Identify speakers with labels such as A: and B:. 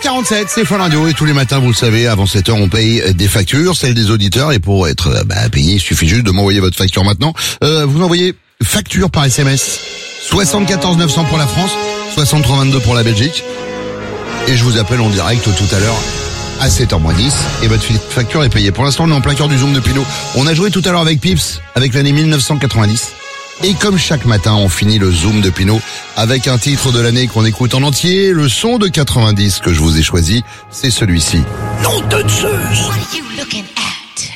A: 7h47, c'est Fun Radio et tous les matins, vous le savez, avant 7h, on paye des factures, celles des auditeurs, et pour être payé, il suffit juste de m'envoyer votre facture maintenant. Vous envoyez facture par SMS, 74 900 pour la France, 63 22 pour la Belgique, et je vous appelle en direct tout à l'heure à 7h10, et votre facture est payée. Pour l'instant, on est en plein cœur du Zoom de Pinot. On a joué tout à l'heure avec Pips, avec l'année 1990. Et comme chaque matin, on finit le Zoom de Pinot avec un titre de l'année qu'on écoute en entier. Le son de 90 que je vous ai choisi, c'est celui-ci.
B: Nom de Zeus!